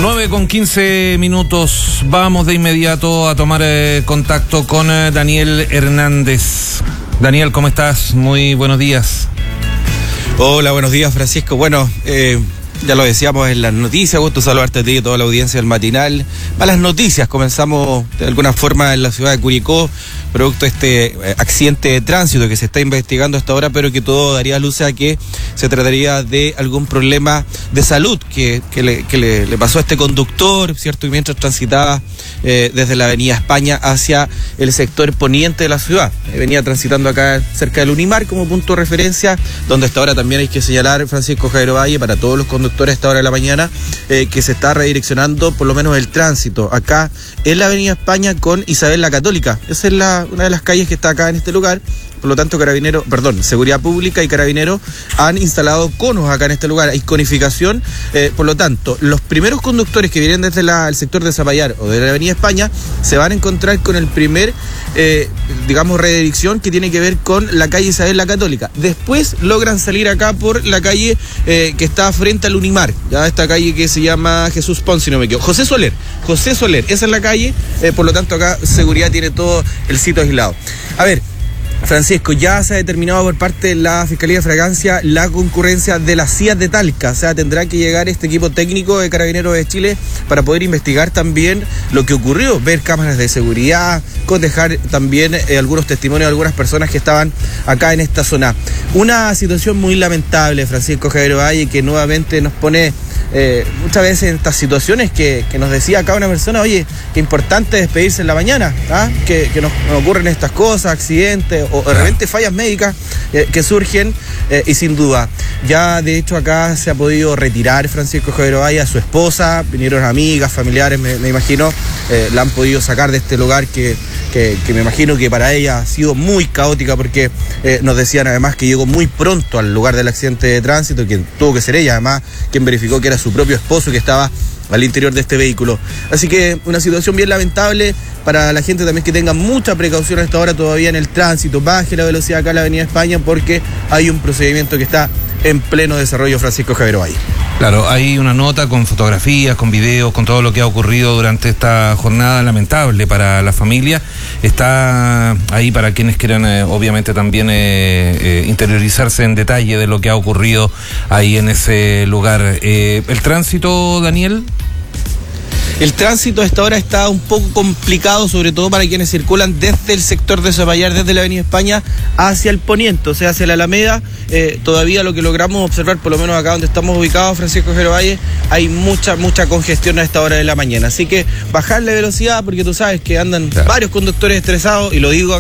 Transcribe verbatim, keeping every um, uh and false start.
nueve con quince minutos. Vamos de inmediato a tomar eh, contacto con eh, Daniel Hernández. Daniel, ¿cómo estás? Muy buenos días. Hola, buenos días, Francisco. Bueno, eh, ya lo decíamos en las noticias, gusto saludarte a ti y a toda la audiencia del matinal. Malas noticias, comenzamos de alguna forma en la ciudad de Curicó, producto de este eh, accidente de tránsito que se está investigando hasta ahora, pero que todo daría luz a que se trataría de algún problema de salud que, que, le, que le, le pasó a este conductor, ¿cierto? Y mientras transitaba eh, desde la avenida España hacia el sector poniente de la ciudad. Eh, venía transitando acá cerca del Unimar como punto de referencia, donde hasta ahora también hay que señalar, Francisco Javier Valle, para todos los conductores a esta hora de la mañana, eh, que se está redireccionando por lo menos el tránsito acá en la avenida España con Isabel la Católica. Esa es la una de las calles que está acá en este lugar. Por lo tanto, Carabinero, perdón, Seguridad Pública y Carabineros han instalado conos acá en este lugar. Hay conificación, eh, por lo tanto, los primeros conductores que vienen desde la, el sector de Zapallar o de la avenida España se van a encontrar con el primer, eh, digamos, redirección que tiene que ver con la calle Isabel la Católica. Después logran salir acá por la calle eh, que está frente al Unimar, ya esta calle que se llama Jesús Pons, si no me equivoco. José Soler, José Soler, esa es la calle, eh, por lo tanto acá Seguridad tiene todo el sitio aislado. A ver, Francisco, ya se ha determinado por parte de la Fiscalía de Fragancia la concurrencia de las C I A de Talca. O sea, tendrá que llegar este equipo técnico de Carabineros de Chile para poder investigar también lo que ocurrió, ver cámaras de seguridad, cotejar también eh, algunos testimonios de algunas personas que estaban acá en esta zona. Una situación muy lamentable, Francisco Javier Valle, que nuevamente nos pone eh, muchas veces en estas situaciones que, que nos decía acá una persona, oye, qué importante despedirse en la mañana, ¿ah? que, que nos, nos ocurren estas cosas, accidentes o de repente fallas médicas eh, que surgen eh, y sin duda, ya de hecho acá se ha podido retirar Francisco Javier Valle a su esposa, vinieron amigas, familiares, me, me imagino, eh, la han podido sacar de este lugar que, que, que me imagino que para ella ha sido muy caótica porque eh, nos decían además que llegó muy pronto al lugar del accidente de tránsito, quien tuvo que ser ella además quien verificó que era su propio esposo que estaba al interior de este vehículo. Así que una situación bien lamentable para la gente también, que tenga mucha precaución a esta hora todavía en el tránsito, baje la velocidad acá en la avenida España porque hay un procedimiento que está en pleno desarrollo, Francisco Javier Valle. Claro, hay una nota con fotografías, con videos, con todo lo que ha ocurrido durante esta jornada lamentable para la familia. Está ahí para quienes quieran, eh, obviamente, también eh, eh, interiorizarse en detalle de lo que ha ocurrido ahí en ese lugar. Eh, ¿El tránsito, Daniel? El tránsito a esta hora está un poco complicado, sobre todo para quienes circulan desde el sector de Zapallar, desde la avenida España hacia el poniente, o sea, hacia la Alameda. Eh, todavía lo que logramos observar, por lo menos acá donde estamos ubicados, Francisco Javier Valle, hay mucha, mucha congestión a esta hora de la mañana. Así que bajar la velocidad, porque tú sabes que andan claro. varios conductores estresados, y lo digo